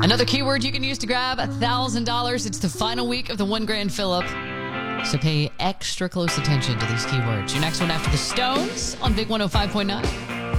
Another keyword you can use to grab $1,000. It's the final week of the $1,000 fill-up. So pay extra close attention to these keywords. Your next one after the Stones on Big 105.9.